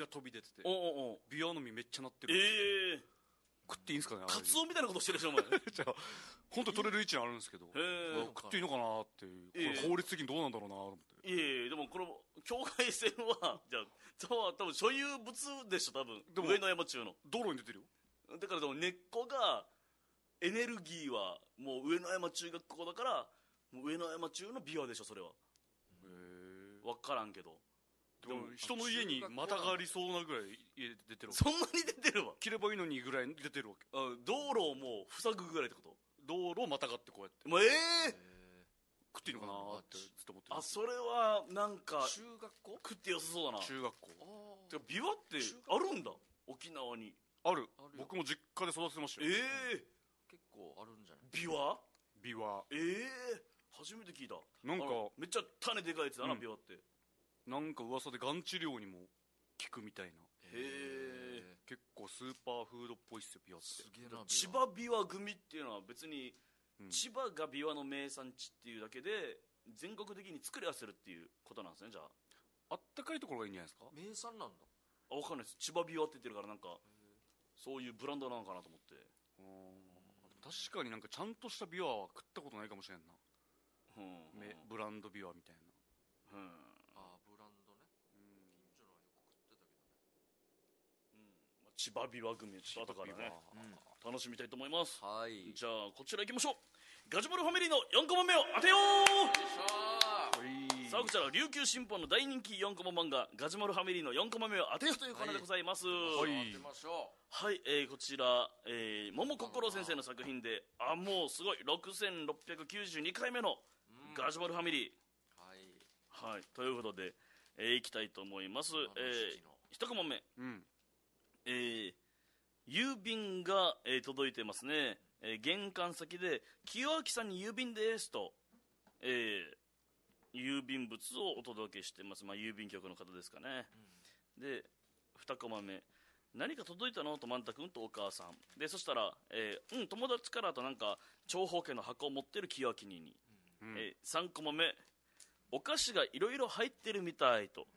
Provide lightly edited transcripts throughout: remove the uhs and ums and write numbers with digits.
が飛び出てて、 おうビワの実めっちゃなってる。食っていいんですかね。 カツオみたいなことしてるでしょお前。 じゃあ本当に取れる位置にあるんですけど、食っていいのかなっていう、これ法律的にどうなんだろうなと思って。 いやでもこの境界線はじゃあ多分所有物でしょ多分。上野山中の道路に出てるよ。 だからでも根っこがエネルギーはもう上野山中学校だから、もう上野山中のビワでしょそれは。分からんけど、 でも人の家にまたがりそうなぐらい家出てるわけ。そんなに出てるわ。 切ればいいのにぐらい出てるわけ。 道路をもう塞ぐぐらいってこと。 道路をまたがってこうやってもう食っていいのかなってずっと思ってる。 あ、それはなんか中学校食ってよさそうだな。 中学校。 てかビワってあるんだ沖縄に。 ある。僕も実家で育ててましたよ。 結構あるんじゃない。 ビワ初めて聞いた。 なんかめっちゃ種でかいやつだな、ビワって。 なんか噂でがん治療にも効くみたいな。結構スーパーフードっぽいっすよビワって。 千葉ビワ組っていうのは別に千葉がビワの名産地っていうだけで全国的に作り合わせるっていうことなんですね。じゃああったかいところがいいんじゃないですか。 名産なんだ。 分かんないです。千葉ビワって言ってるからなんかそういうブランドなのかなと思って。 確かになんかちゃんとしたビワは食ったことないかもしれんな。ブランドビワみたいな。 ブランドね。近所のはよく食ってたけどね。 千葉ビワ組ちょっと後からね楽しみたいと思います。 はい。 じゃあこちら行きましょう。ガジュマルファミリーの4コマ目を当てよう。さあこちら琉球新報の大人気4コマ漫画ガジュマルファミリーの4コマ目を当てようというコーナーでございます。 当てましょう。 はい、こちら、桃心先生の作品で、もうすごい6692回目のガジュマルファミリー。はい、ということで、いきたいと思います。1コマ目、郵便が、届いてますね。玄関先で清明さんに郵便ですと、郵便物をお届けしてます。郵便局の方ですかね。で2コマ目、何か届いたのとマンタ君とお母さんで、そしたら、友達からとなんか長方形の箱を持ってる清明にに、3コマ目、お菓子がいろいろ入ってるみたいと。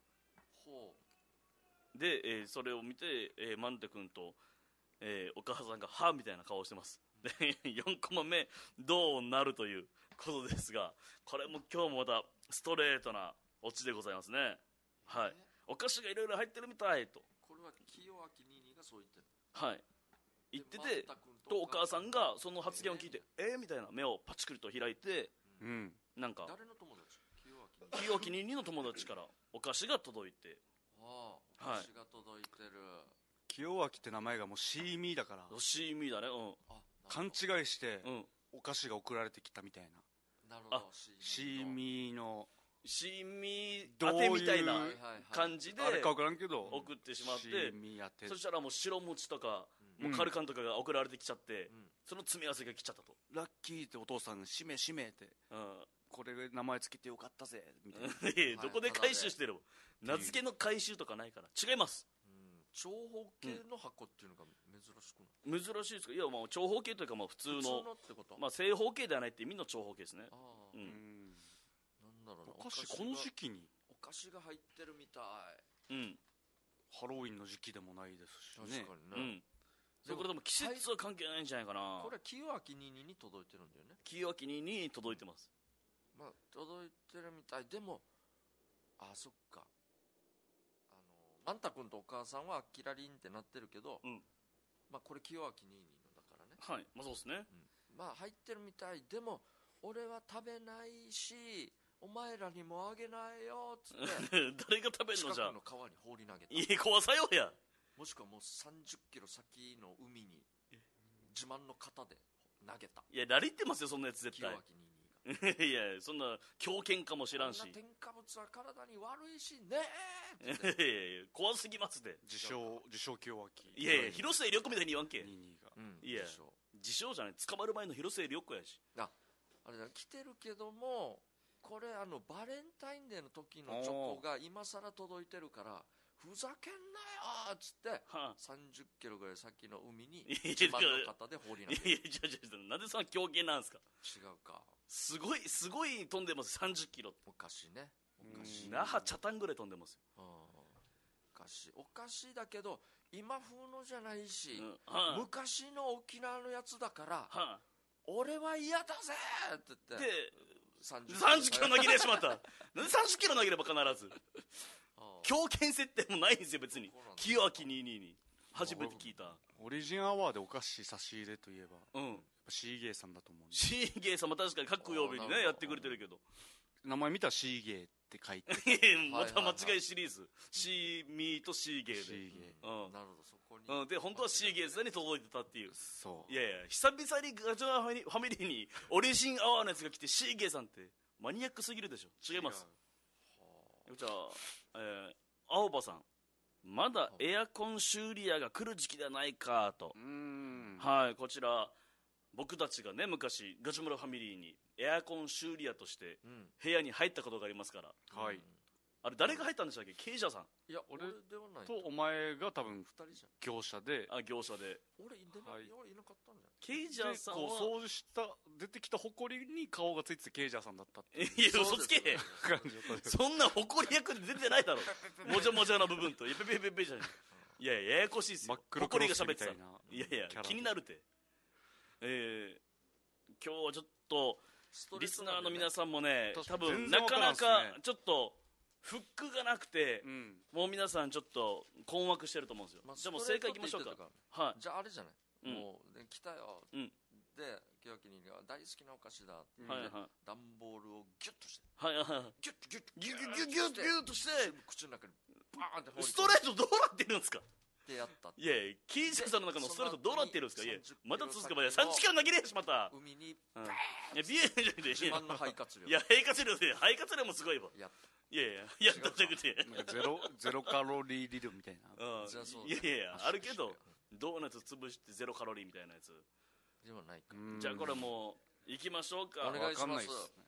で、それを見て、マンタ君と、お母さんがはみたいな顔をしてます。で4コマ目、どうなるということですが、これも今日もまたストレートなオチでございますね。はい、お菓子がいろいろ入ってるみたいと。 これは清明ニーニーがそう言ってる。 はい、言ってて、とお母さんがその発言を聞いてみたいな目をパチクリと開いて、なんか誰の友達？ 清明ニーニーの友達からお菓子が届いて、 お菓子が届いてる。 清明って名前がもうシーミーだから、 シーミーだね。 勘違いしてお菓子が送られてきたみたいな。 なるほど。 シーミーのシーミー当てみたいな感じであれか分からんけど送ってしまって、 シーミー当て、 そしたらもう白餅とかもうカルカンとかが送られてきちゃって、その詰め合わせが来ちゃったと。 ラッキーってお父さんがしめしめって、これ名前つけてよかったぜみたいな。 どこで回収してるの。名付けの回収とかないから。違います。 長方形の箱っていうのが珍しくない？ 珍しいですか。いや、長方形というか普通のってこと、 正方形ではないって意味の長方形ですね。 なんだろうな、 お菓子この時期にお菓子が入ってるみたい。 ハロウィンの時期でもないですしね。 確かにね。 これでも季節は関係ないんじゃないかな。 これは清明ニーニーに届いてるんだよね。 清明ニーニーに届いてます。 届いてるみたい。でもそっか、マンタ君とお母さんはキラリンってなってるけど、これ清明ニーニーのだからね。 はい、そうですね。 入ってるみたい。でも俺は食べないしお前らにもあげないよっつって誰が食べるのじゃあ。 近くの川に放り投げた。 いい怖さよや。 もしくはもう30キロ先の海に自慢の型で投げた。 いや、ラリってますよそんなやつ絶対。 清明ニーニーがいや、そんな狂犬かもしらんし。 そんな添加物は体に悪いしねいや怖すぎますで。 自称清明。 いやいや、広末涼子みたいに言わんけ。 ニーニーが、 いや自称じゃない、捕まる前の広末涼子やし。 あれだ、来てるけどもこれバレンタインデーの時のチョコが今更届いてるからふざけんなよっつって30キロぐらい先の海に自慢の方で放り投げる。 いやなんでそんな狂犬なんですか。 違うか。 すごい飛んでます。30キロ。 おかしいね。おかしい。 那覇茶炭ぐらい飛んでますよ。 お菓子だけど今風のじゃないし、昔の沖縄のやつだから、俺は嫌だぜって言ってで30キロ投げれしまった。なんで30キロ投げれば必ず強肩設定もないんですよ別に。清明22に初めて聞いた。 オリジンアワーでお菓子差し入れといえば、シーゲーさんだと思う。 シーゲーさんも確かに各曜日にねやってくれてるけど、 名前見たらシーゲーって書いてまた間違いシリーズ、シーミーとシーゲーで、 なるほど、そこにで本当はシーゲーさんに届いてたっていう。 そう、 いやいや久々にガチョナファミリーにオリジンアワーのやつが来てシーゲーさんってマニアックすぎるでしょ。違います。じゃあ、青葉さん、まだエアコン修理屋が来る時期ではないかと。はい、こちら僕たちがね昔ガチョムラファミリーにエアコン修理屋として部屋に入ったことがありますから、 はい、 あれ誰が入ったんでしたっけ？ケイジャーさん。 いや俺ではないとお前が多分 2人じゃん。 業者で、 業者で俺いなかったんじゃん。 ケイジャーさんはこう掃除した出てきたホコリに顔がついててケイジャーさんだったっていや嘘つけそんなホコリ役で出てないだろもじゃもじゃな部分とペペペペじゃん。いやややこしいっすよ。ホコリが喋ってた。いやいや気になるて。今日はちょっとリスナーの皆さんもね多分なかなかちょっとフックがなくて、もう皆さんちょっと困惑してると思うんですよ。じゃあもう正解いきましょうか。 じゃああれじゃない、もう来たよ、で清明に大好きなお菓子だって、段ボールをギュッとして、ギュッとして口の中にバーンって放り込んで、 ストレートどうなってるんですかってやった。 いやいやキージャーさんの中のストレートどうなってるんですか。いやまた続くまで30キロ投げれしまった。 海にいやビエンじゃなくて自慢の肺活量。 いや肺活量で肺活量もすごいわ。 やった。 いやいややったじゃなくてゼロカロリー理論みたいな。 いやいやいやあるけどドーナツ潰してゼロカロリーみたいなやつではないか。 じゃあこれもういきましょうか。 お願いします。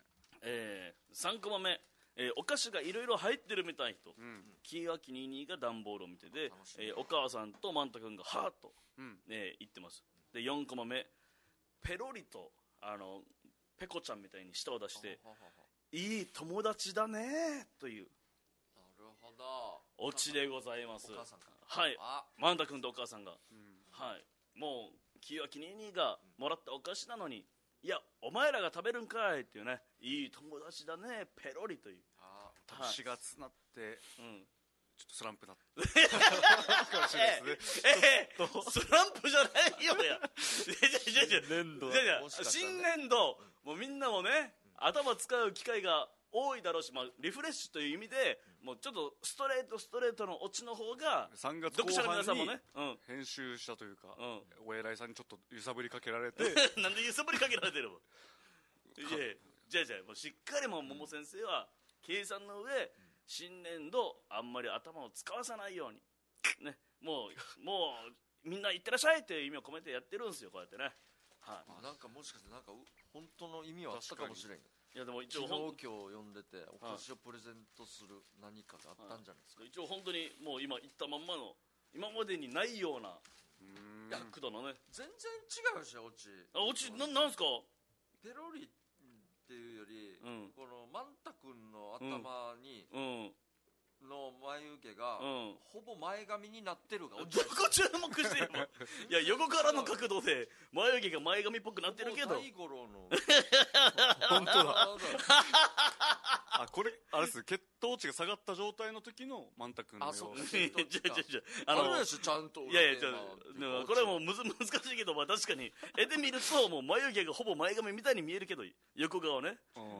3コマ目、お菓子がいろいろ入ってるみたい人、清明22が段ボールを見てで、お母さんとマンタ君がハート、言ってます。で4コマ目、ペロリとペコちゃんみたいに舌を出していい友達だねというなるほどオチでございます。 お母さんか。 はい、マンタ君とお母さんが、はい、もう清明22がもらったお菓子なのに、いやお前らが食べるんかいっていうね、いい友達だねペロリという。 4月になってちょっとスランプだったスランプじゃないよ。いや新年度もうみんなもね頭使う機会が多いだろうし、リフレッシュという意味でもうちょっとストレートのオチの方が 3月読者の後半に皆さんもね、 編集したというか、お偉いさんにちょっと揺さぶりかけられてなんで揺さぶりかけられてるの。じゃあもうしっかりもう桃先生は計算の上新年度あんまり頭を使わさないようにね、もうみんな行ってらっしゃいっていう意味を込めてやってるんですよ、こうやってね。 なんかもしかしてなんか本当の意味はあったかもしれん。 いやでも一応昨日今日呼んでてお菓子をプレゼントする何かがあったんじゃないですか。 一応本当にもう今言ったまんまの今までにないような角度のね。 全然違うしオチ。 オチなんすか。 ペロリっていうより、このマンタ君の頭にの眉毛がほぼ前髪になってるが、 どこ注目してるの。いや横からの角度で眉毛が前髪っぽくなってるけど、 大五郎の本当だこれあれです、血糖値が下がった状態の時のマンタ君のそう様子。 ちゃんと。 いやこれはもう難しいけど、確かに絵で見るともう眉毛がほぼ前髪みたいに見えるけど横側ね。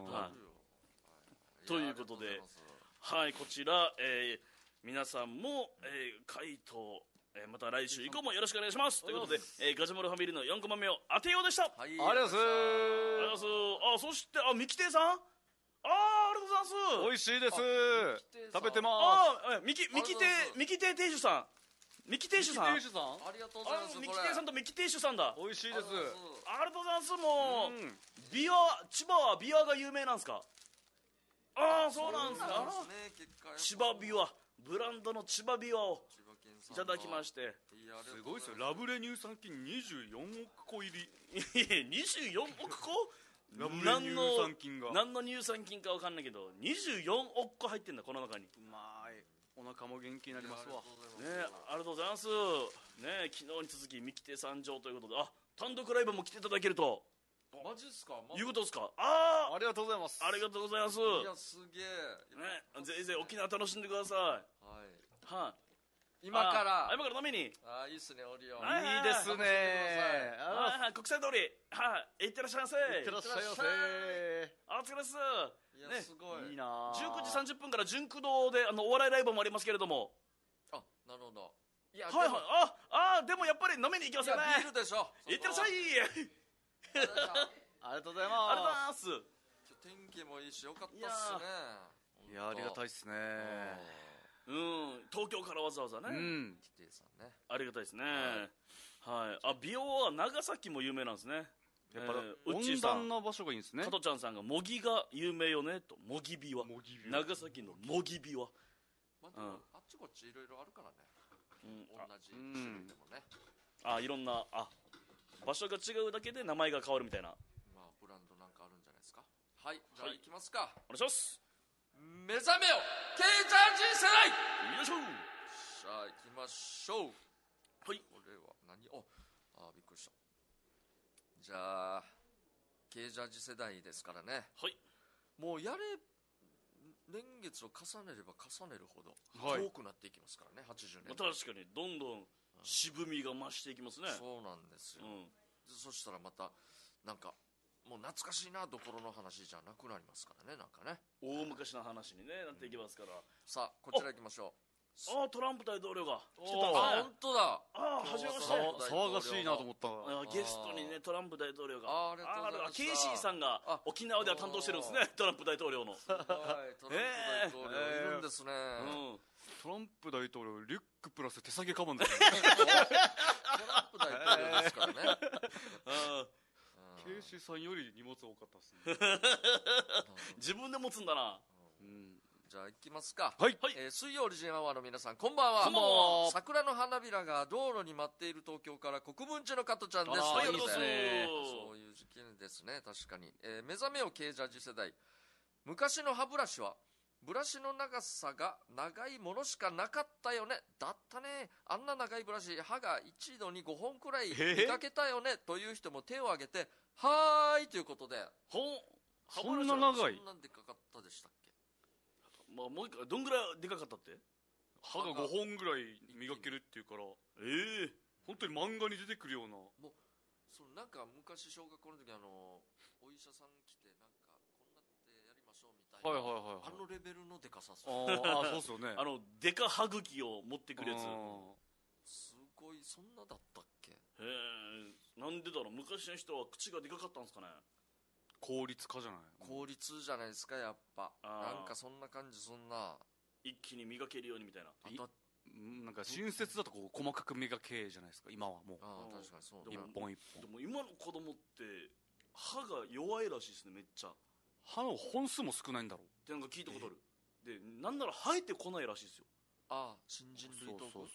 ということで、はい、こちら、皆さんも、回答、また来週以降もよろしくお願いします。ということで、ガジュマルファミリーの4コマ目を当てようでした。 ありがとうございます。そしてミキテイさん、ありがとうございます。 美味しいです。食べてます。 ミキテイ亭主さん、ミキテイ主さん、 ありがとうございます。 ミキテイさんとミキテイ主さんだ。 美味しいです。 ありがとうございます。もう千葉はビワが有名なんですか。そうなんですか。千葉ビワ、ブランドの千葉ビワをいただきまして、 すごいですよ。ラブレ乳酸菌24億個入り。 24億個。 ラブレ乳酸菌が何の乳酸菌か分かんないけど24億個入ってんだこの中に。 うまい。 お腹も元気になりますわ。 ありがとうございます。ね、昨日に続き三木亭参上ということで、単独ライブも来ていただけると。 マジっすか？ いうことですか？ ありがとうございます。 ありがとうございます。 いや、すげえ。 ね、ぜひぜひ沖縄楽しんでください。 はい。今から飲みに。 いいっすね、オリオン。 いいですね。 国際通り。行ってらっしゃいませ。 いってらっしゃいませ。 お疲れっす。 いや、すごい。 いいな。 19時30分から純駆動でお笑いライブもありますけれども。 なるほど。いや、 でもやっぱり飲みに行きますよね。 ビールでしょ。 行ってらっしゃい。 ありがとうございます。 ありがとうございます。 天気もいいし、よかったっすね。 いや、ありがたいっすね。 東京からわざわざね。 キティさんね。 ありがたいですね。はい。美容は長崎も有名なんですね。 やっぱ温暖な場所がいいんですね。 加トちゃんさんが模擬が有名よねと。模擬美は。長崎の模擬美は。 あっちこっちいろいろあるからね。同じ種類でもね。 いろんな場所が違うだけで名前が変わるみたいな。 ブランドなんかあるんじゃないですか。はい、じゃあ行きますか。 お願いします。 目覚めよ K ジャージ世代。 よいしょ。 さあ行きましょう。 はい。 これは何？びっくりした。じゃあ K ジャージ世代ですからね。 はい。 もう年月を重ねれば重ねるほど遠くなっていきますからね。80年。 確かにどんどん渋みが増していきますね。 そうなんですよ。そしたらまたなんかもう懐かしいなどころの話じゃなくなりますからね。なんかね、 大昔の話に、ね、なっていきますから。 さあこちら行きましょう。 トランプ大統領が来てたんですね。本当だ。 はじめまして。 騒がしいなと思った。 ゲストにねトランプ大統領が。 ありがとうございます。 ケイシーさんが沖縄では担当してるんですね。トランプ大統領の。 トランプ大統領いるんですね。 トランプ大統領リュックプラス手提げカバンですね。 トランプ大統領ですからね。 ケイシーさんより荷物多かったっすね。 自分で持つんだな。 じゃあ行きますか。 はい。 水曜オリジンアワーの皆さんこんばんは。 こんばんは。 桜の花びらが道路に舞っている東京から国分寺の加トちゃんです。 そういう時期ですね。確かに。目覚めよ K ジャージ世代。昔の歯ブラシはブラシの長さが長いものしかなかったよね。だったね。あんな長いブラシ歯が一度に5本くらい見かけたよねという人も手を挙げてはーいということで。 そんな長い？ そんなんでかかったでしたっけ？ もう一回どんぐらいでかかったって？ 歯が5本ぐらい磨けるっていうから、本当に漫画に出てくるような。 もうなんか昔小学校の時お医者さん来てなんかこんなってやりましょうみたいな、あのレベルのでかさ。 そうっすよね。 でか歯茎を持ってくるやつ。 すごい。そんなだったっけ？ なんでだろう。昔の人は口がでかかったんですかね。 効率化じゃない？ 効率じゃないですかやっぱ。なんかそんな感じ。そんな一気に磨けるようにみたいな。 なんか親切だと細かく磨けじゃないですか今はもう。 確かにそう。 一本一本。 でも今の子供って歯が弱いらしいですね。めっちゃ歯の本数も少ないんだろうってなんか聞いたことある。でなんなら生えてこないらしいですよ。 新人類とか。 そう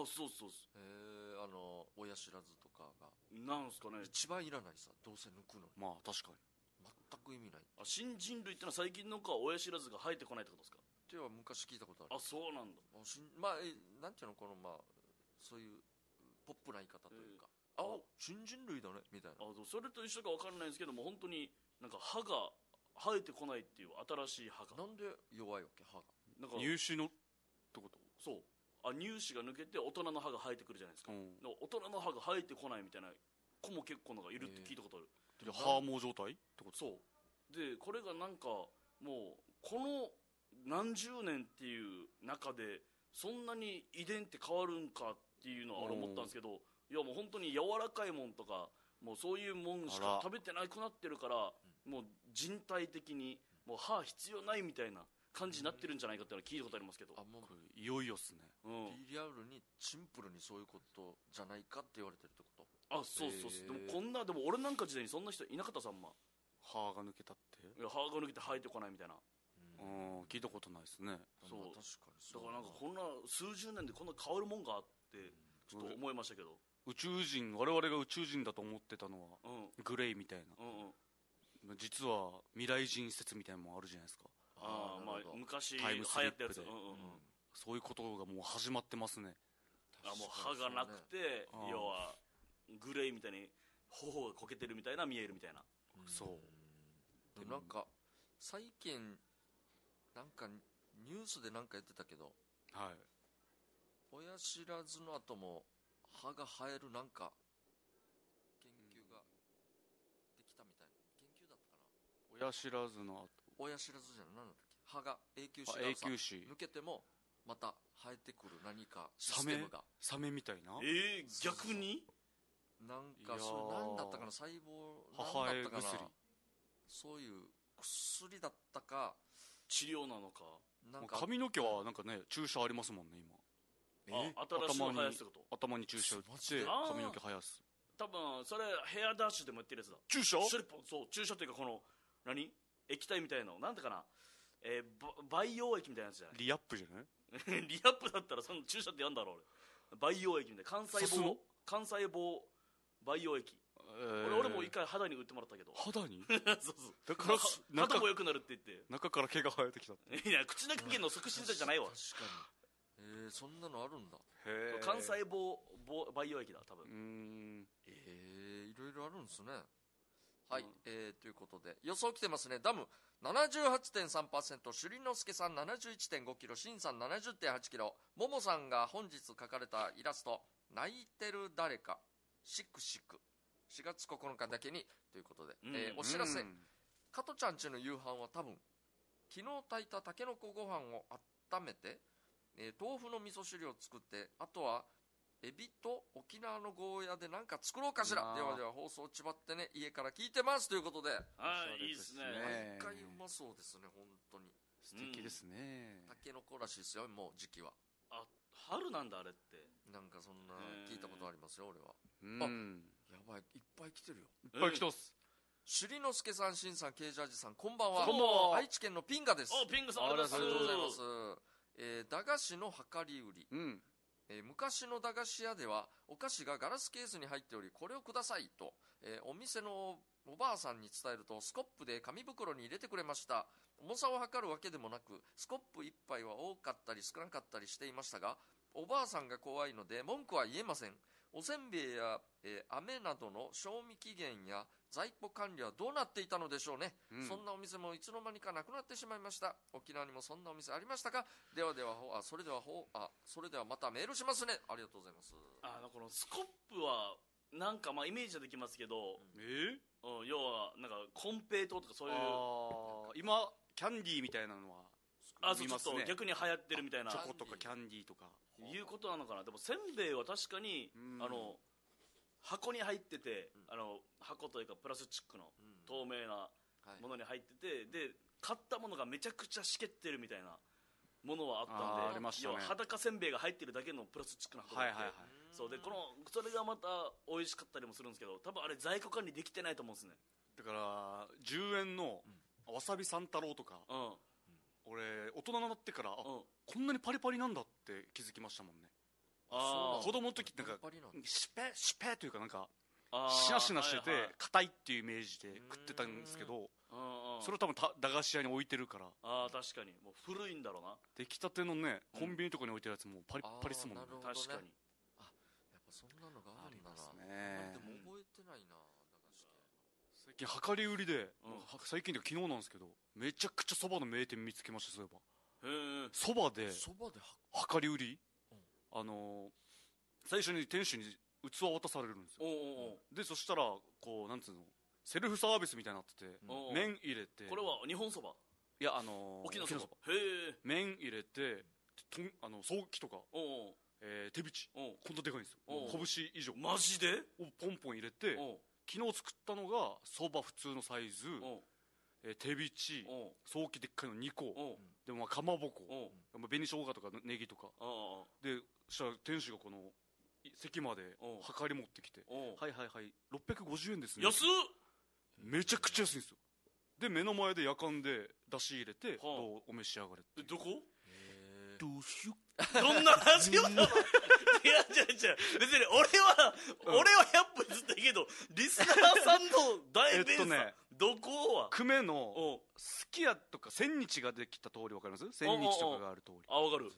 親知らずとかがなんすかね。 一番いらないさ。どうせ抜くのに。 まあ確かに全く意味ない。 新人類ってのは最近の子は親知らずが生えてこないってことですか？ っては昔聞いたことある。 そうなんだ。 なんていうのそういうポップな言い方というか、新人類だねみたいな。 それと一緒か分からないんですけども、本当になんか歯が生えてこないっていう新しい歯が。 なんで弱いわけ？歯がなんか乳歯のってこと？ そう。乳歯が抜けて大人の歯が生えてくるじゃないですか。大人の歯が生えてこないみたいな子も結構なんかいるって聞いたことある。 歯毛状態ってこと？ そうで、これがなんかもうこの何十年っていう中でそんなに遺伝って変わるんかっていうのは俺思ったんですけど、いやもう本当に柔らかいもんとかもうそういうもんしか食べてなくなってるから、もう人体的にもう歯必要ないみたいな感じになってるんじゃないかっていうのは聞いたことありますけど。 もういよいよっすね。 リアルにシンプルにそういうことじゃないかって言われてるってこと？ そうでもでも俺なんか時代にそんな人いなかった。さんま歯が抜けたって？ いや、歯が抜けて生えてこないみたいな。 聞いたことないですね。 そう確かにそう。 だからなんかこんな数十年でこんな変わるもんがあってちょっと思いましたけど。 我々が宇宙人だと思ってたのは、グレイみたいな、実は未来人説みたいなのもあるじゃないですか。 昔流行ったやつ。 そういうことがもう始まってますね。 もう歯がなくて、要はグレーみたいに頬がこけてるみたいな見えるみたいな。 そうなんか最近なんかニュースでなんか言ってたけど、 はい、 親知らずの後も歯が生えるなんか研究ができたみたいな、研究だったかな。 親知らずの後、 親知らずじゃない、なんだっけ、歯が永久歯永が久歯抜けてもまた生えてくる何かシステムが、 サメみたいな、 逆になんかそれ何だったかな、細胞母何だったかな、 薬、 そういう薬だったか治療なのか。 なんか髪の毛はなんかね注射ありますもんね今。 新しいの生やすってこと。 頭に注射打って髪の毛生やす。 多分それヘアダッシュでもやってるやつだ。 注射？ そう、注射っていうかこの液体みたいなのなんてかな、培養液みたいなやつじゃない。 リアップじゃないリアップだったらその注射ってやんだろ俺。培養液みたいな、幹細胞培養液。俺も一回肌に打ってもらったけど。 肌にそうそう、 だから肌も良くなるって言って。 中から毛が生えてきた。 いや、口だけの促進剤じゃないわ。 確かに。そんなのあるんだ。 へえ。 幹細胞培養液だ多分。 いろいろあるんですね。はい、ということで予想来てますね。ダム 78.3%、 朱里之助さん 71.5 キロ、シンさん 70.8 キロ、ももさんが本日描かれたイラスト、泣いてる誰かシクシク、4月9日だけにということで、お知らせ、加トちゃんちの夕飯は多分昨日炊いたたけのこご飯を温めて、豆腐の味噌汁を作って、あとはエビと沖縄のゴーヤで何か作ろうかしら。ではでは放送ちばってね、家から聞いてますということで、 いいですね。 毎回うまそうですね、本当に素敵ですね。 たけのこらしいですよ、もう時期は。 春なんだあれって。 なんかそんな聞いたことありますよ俺は。やばい、いっぱい来てるよ。 いっぱい来てます。 朱里之助さん、しんさん、ケイジャージさん、こんばんは。愛知県のピンガです。 ピンガさん、 ありがとうございます。駄菓子の量り売り、昔の駄菓子屋ではお菓子がガラスケースに入っており、これをくださいと、お店のおばあさんに伝えると、スコップで紙袋に入れてくれました。重さを測るわけでもなく、スコップ1杯は多かったり少なかったりしていましたが、おばあさんが怖いので文句は言えません。おせんべいや、飴などの賞味期限や在庫管理はどうなっていたのでしょうね。そんなお店もいつの間にかなくなってしまいました。沖縄にもそんなお店ありましたか。ではではそれではまたメールしますね。ありがとうございます。 このスコップはなんかイメージはできますけど、要はなんかコンペイトーとかそういう、 今キャンディーみたいなのは見ますね。逆に流行ってるみたいな、 チョコとかキャンディーとかいうことなのかな。でもせんべいは確かに箱に入ってて、箱というかプラスチックの透明なものに入ってて、で買ったものがめちゃくちゃしけってるみたいなものはあったんで、要は裸せんべいが入ってるだけのプラスチックな箱があって、そうでそれがまた美味しかったりもするんですけど、多分あれ在庫管理できてないと思うんですね。 だから10円のわさび三太郎とか、俺大人になってからこんなにパリパリなんだって気づきましたもんね。子供の時なんかシペというかなんかしなしなしてて硬いっていうイメージで食ってたんですけど、それを多分駄菓子屋に置いてるから。 確かにもう古いんだろうな。 出来たてのね、コンビニとかに置いてるやつもパリッパリっすもんね。 確かに。 やっぱそんなのがあるんだな。でも覚えてないな。 最近量り売りで、最近で昨日なんですけど、めちゃくちゃそばの名店見つけました。そういえばそばで量り売り、最初に店主に器渡されるんですよ。でそしたらこうなんつうの、セルフサービスみたいになってて、麺入れて、 これは日本そば、 いや沖縄そば、 麺入れてソーキとか手びち、こんなでかいんですよ。拳以上マジでをポンポン入れて、昨日作ったのがそば普通のサイズ、手びち、ソーキでっかいの2個でもかまぼこ、紅生姜とかネギとかで、そしたら店主がこの席まで量り持ってきて、はい650円ですね。 安っ。 めちゃくちゃ安いんですよ。で目の前でやかんで出し入れて、どうお召し上がれって。 どこどうしよどんなラジオなの。いや違う別に俺は100分ずっといいけど、リスナーさんの大ベースどこは久米のすき家とか千日ができた通りわかります？千日とかがある通り。 わかる。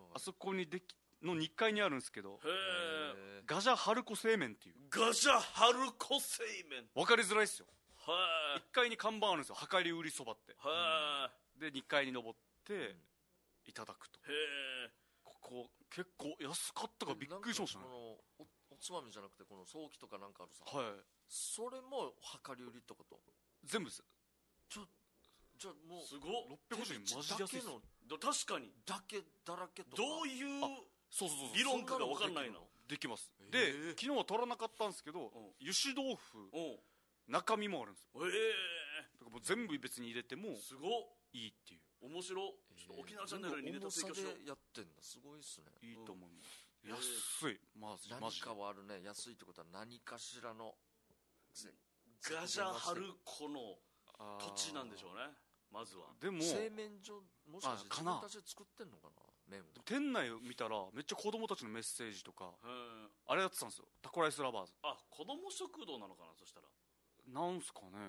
あそこにの2階にあるんですけど、 ガジャ春子製麺っていう。 ガジャ春子製麺、 分かりづらいっすよ。 1 階に看板あるんですよ、量り売りそばって。で2階に登っていただくと。ここ結構安かったからびっくりしましたね。 おつまみじゃなくてこのソーキとかなんかあるさ、それも量り売りってこと？ 全部です。 じゃあもうすごっ、 650円マジで安いっす。 確かにだけだらけとか、 どういう理論かが分かんないな。 できます。で昨日は取らなかったんですけど、油脂豆腐中身もあるんですよ。だからもう全部別に入れてもすごっ、 いいっていう。 面白い。ちょっと沖縄チャンネルにネタ提供しよう。 やってんだ、すごいっすね。 いいと思います。安い。マジで何かはあるね。安いってことは何かしらのガジャ春子の土地なんでしょうね、まずは。 でも製麺所もしかして自分たちで作ってんのかな、麺を。 店内を見たらめっちゃ子供たちのメッセージとかあれやってたんですよ、タコライスラバーズ。 子供食堂なのかな、そしたら。 なんすかね。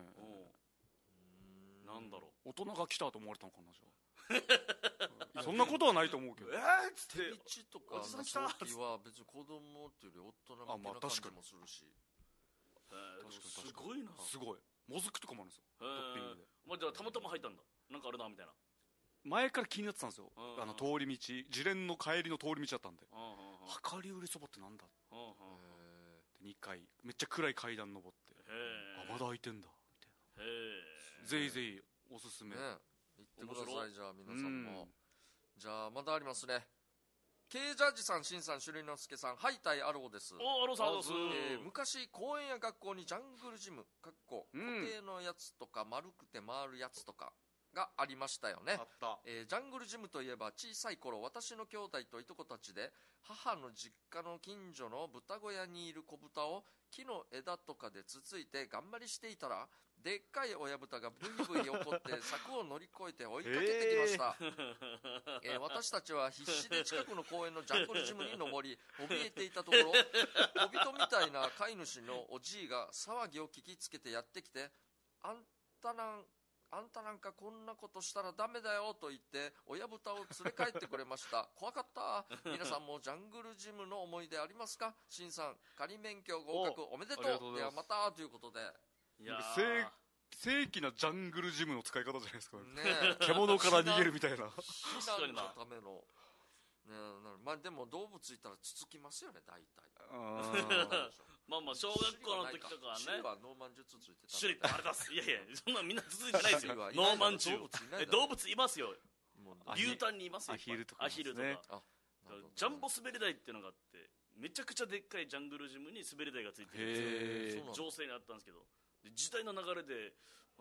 なんだろう、大人が来たと思われたのかな、じゃあそんなことはないと思うけど。 手道とかの時は別に子供っていうより大人向けな感じもするし。 すごいな。 すごい。もずくとかもあるんですよ、トッピングで。 じゃあたまたま入ったんだ、なんかあるなみたいな。 前から気になってたんですよ、通り道、自連の帰りの通り道だったんで、量り売りそばってなんだ。2階めっちゃ暗い階段登って、まだ開いてんだみたいな。ぜひぜひおすすめ、 行ってください。じゃあ皆さんも。じゃあまだありますね。Kジャージさん、シンさん、シュリノスケさん、ハイタイアローです。 アローさんです。 昔公園や学校にジャングルジム固定のやつとか丸くて回るやつとかがありましたよね。ジャングルジムといえば小さい頃、私の兄弟といとこたちで母の実家の近所の豚小屋にいる子豚を木の枝とかでつついて頑張りしていたら、でっかい親豚がブイブイ怒って柵を乗り越えて追いかけてきました。私たちは必死で近くの公園のジャングルジムに登り怯えていたところ、小人みたいな飼い主のおじいが騒ぎを聞きつけてやってきて、あんたなんかこんなことしたらダメだよと言って親豚を連れ帰ってくれました。怖かった。皆さんもジャングルジムの思い出ありますか？シンさん、仮免許合格おめでとう。ではまたということで。 正規なジャングルジムの使い方じゃないですかね。獣から逃げるみたいな。 避難のための。まあでも動物いたらつつきますよね、大体。 まあ小学校の時とかはね。 シュリはノーマンジュつついてた。 シュリってあれだす。いやそんなみんなつついてないですよ。ノーマンジュ。動物いますよ。牛タンにいますよ。 アヒルとか。 ジャンボ滑り台っていうのがあって、めちゃくちゃでっかいジャングルジムに滑り台がついてるんですよ。情勢にあったんですけど、時代の流れで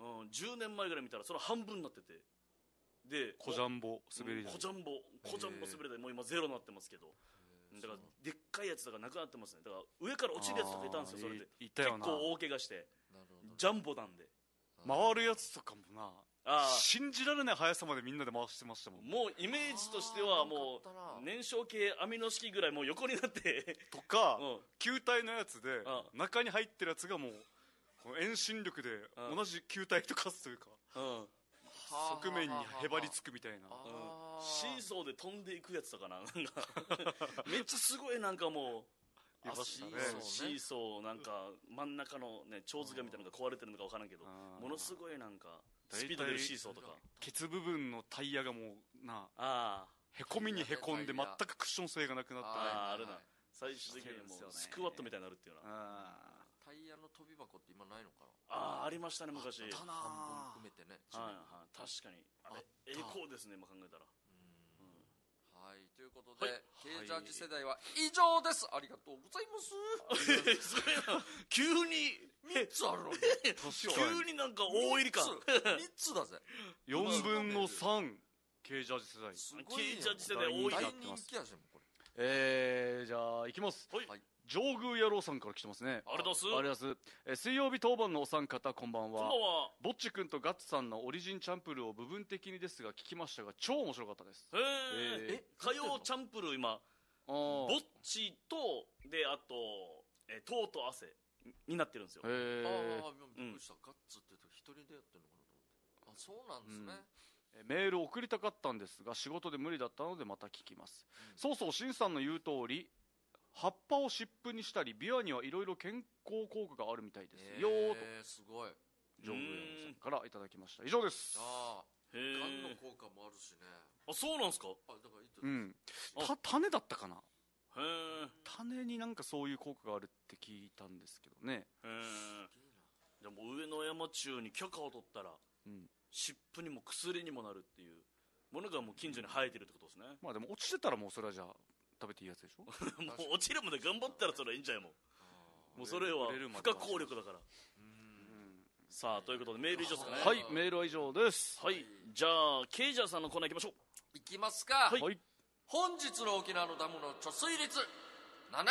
10年前ぐらい見たらその半分になってて、で小ジャンボ滑り台、 小ジャンボ滑り台もう今ゼロになってますけど、だからでっかいやつとかなくなってますね。だから上から落ちるやつとかいたんですよ。それで結構大怪我してジャンボなんで回るやつとかもな、信じられない速さまでみんなで回してましたもん。 もうイメージとしてはもう燃焼系網の式ぐらいもう横になってとか、球体のやつで中に入ってるやつがもう遠心力で同じ球体と化すというか、側面にへばりつくみたいな。 シーソーで飛んでいくやつとかな、めっちゃすごい。なんかもうシーソーなんか真ん中のね蝶塚みたいなのが壊れてるのか分からんけど、ものすごいなんかスピード出るシーソーとか、 ケツ部分のタイヤがもうなへこみにへこんで全くクッション性がなくなって、 あるな。最終的にもうスクワットみたいになるっていうな。 タイヤの飛び箱って今ないのかな。 ありましたね昔。 半分含めてね。 確かにあれ栄光ですね、今考えたら。 はい、ということで K ジャージ世代は以上です。ありがとうございます。 それ急に 3つあるのに急になんか大入り感。 3つだぜ。 4分の 3 K ジャージ世代。 K ジャージ世代多いな。 大人気やじゃんこれ。じゃあいきます。上宮野郎さんから来てますね。 ありがとうございます。 水曜日当番のお三方こんばんは。 こんばんは。 ぼっちくんとガッツさんのオリジンチャンプルーを部分的にですが聞きましたが超面白かったです。 火曜チャンプルー今ぼっちとであととうと汗になってるんですよ。 びっくりした。ガッツって言うと一人でやってるのかなと思って。そうなんですね。 メールを送りたかったんですが仕事で無理だったのでまた聞きます、そうそう、しんさんの言う通り葉っぱを湿布にしたりビワにはいろいろ健康効果があるみたいですよとすごいジョングエンさんからいただきました。以上です。 がんの効果もあるしね。 そうなんですか。 種だったかな。 へえ。 種になんかそういう効果があるって聞いたんですけどね。 へえ。じゃあもう上野山中に許可を取ったら、湿布にも薬にもなるっていうものがもう近所に生えてるってことですね。 まあでも落ちてたらもうそれはじゃあ食べていいやつでしょ。もう落ちるまで頑張ったらそれはいいんじゃないもうそれは不可抗力だから。さあということでメール以上ですかね。 はい、メールは以上です。 はい、じゃあケイジャーさんのコーナー行きましょう。 行きますか。 はい、 本日の沖縄のダムの貯水率 78.7%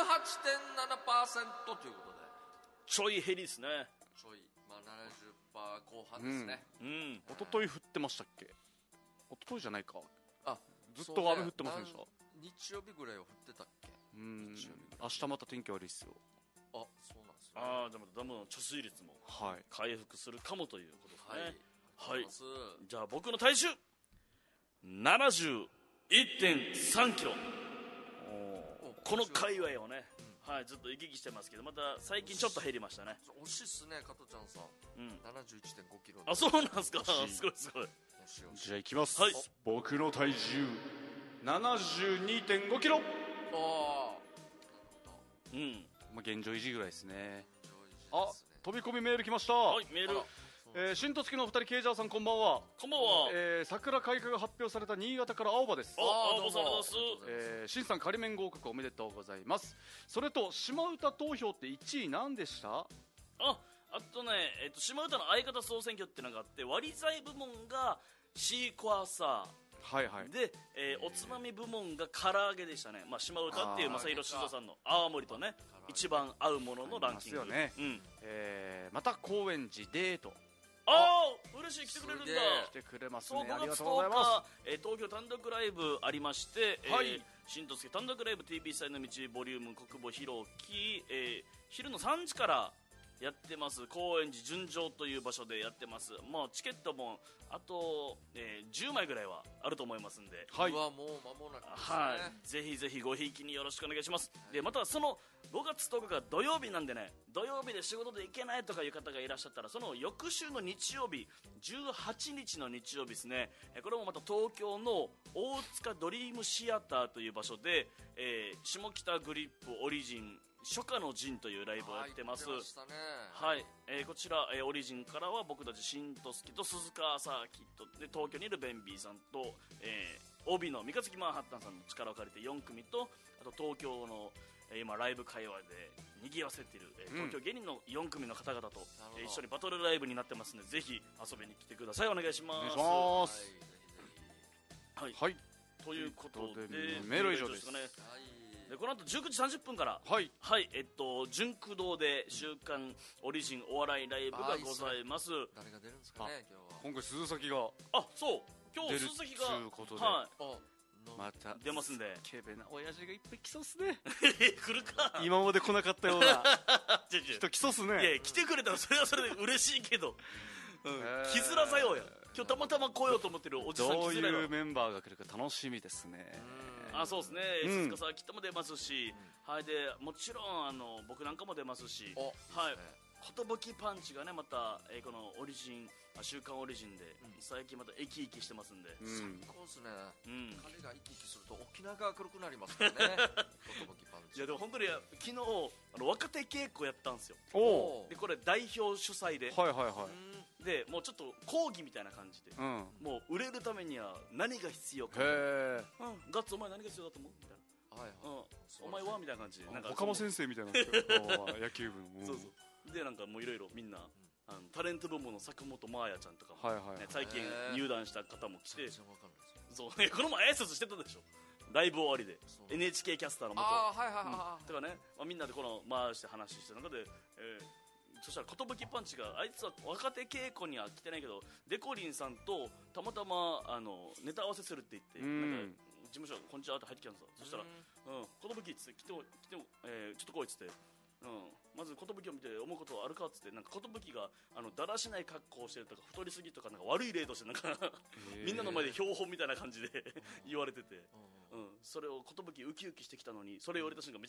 ということでちょい減りですね。 ちょい、まあ、70%後半ですね。 一昨日降ってましたっけ。一昨日じゃないか。ずっと雨降ってませんでした。 日曜日ぐらいは降ってたっけ。 明日また天気悪いっすよ。 そうなんですね。 じゃあまたダムの貯水率も回復するかもということですね。はい、じゃあ僕の体重 71.3 キロ。この界隈をね、ずっと行き来してますけど、また最近ちょっと減りましたね。 惜しいっすね、加藤ちゃんさん。71.5 キロ。 そうなんですか。すごいすごい。 じゃあいきます。僕の体重 72.5 キロ。まあ現状維持ぐらいですね。飛び込みメール来ました。 はい、メール。 新と月のお二人、ケイジャーさんこんばんは。 こんばんは。 桜開花が発表された新潟から青葉です。 青葉さんです。 新さん仮免合格おめでとうございます。それと島唄投票って1位何でした？ あとね、島唄の相方総選挙っていうのがあって、割り材部門がシークワーサーで、おつまみ部門が唐揚げでしたね。まあ、島唄っていう正弘静さんの青森とね一番合うもののランキング。 また高円寺デート。 嬉しい、来てくれるんだ。 来てくれますね。 ありがとうございます。東京単独ライブありまして、新と月単独ライブ TV 祭の道ボリューム国母弘樹、昼の3時からやってます。高円寺純情という場所でやってます。もうチケットもあと、10枚ぐらいはあると思いますんで、 もう間もなくですね。 ぜひぜひごひいきによろしくお願いします。でまたその5月10日が土曜日なんでね、土曜日で仕事で行けないとかいう方がいらっしゃったら、その翌週の日曜日18日の日曜日ですね、これもまた東京の大塚ドリームシアターという場所で、下北グリップオリジン初夏の陣というライブをやってます。こちら、オリジンからは僕たち新とすきと鈴鹿サーキットで東京にいるベンビーさんと、帯の三日月マンハッタンさんの力を借りて4組と、あと東京の今ライブ会話で賑わせている、東京芸人の4組の方々と、一緒にバトルライブになってますので、ぜひ遊びに来てください。お願いします。ということでメール以上です。 でこの後19時30分から純駆動で週刊オリジンお笑いライブがございます。 誰が出るんですかね。 今回鈴崎がそう今日鈴崎がまた出ますんで、 ケベな親父がいっぱい来そうっすね。 来るか。 今まで来なかったような人来そうっすね。 いや来てくれたらそれはそれで嬉しいけど、来づらさようや。今日たまたま来ようと思ってるおじさん来づらいわ。 どういうメンバーが来るか楽しみですね。 そうですね。鈴鹿さんきっとも出ますし、でもちろん僕なんかも出ますし、寿パンチがねまた、このオリジン週刊オリジンで、最近また生き生きしてますんで、 最高ですね。彼が生き生きすると沖縄が明るくなりますからね。寿パンチ。 いやでも本当に昨日若手稽古やったんですよ。でこれ代表主催で、でもうちょっと講義みたいな感じで、もう売れるためには何が必要か、ガッツお前何が必要だと思うみたいな、お前はみたいな感じで、 岡間先生みたいな野球部のでなんかもういろいろみんなタレント部門の坂本真綾ちゃんとか最近入団した方も来て、この前挨拶してたでしょ、ライブ終わりで NHK キャスターの元とかね、みんなでこの回して話してる中で、そしたら寿パンチがあいつは若手稽古には来てないけどデコリンさんとたまたまネタ合わせするって言って、なんか事務所こんにちはって入ってきたんですよ。そしたら寿っつって来てちょっと来いっつって、 まず寿を見て思うことはあるかっつって、なんか寿がだらしない格好をしてるとか太りすぎとか、なんか悪い例としてなんかみんなの前で標本みたいな感じで言われてて、それを寿ウキウキしてきたのに、それ言われた瞬間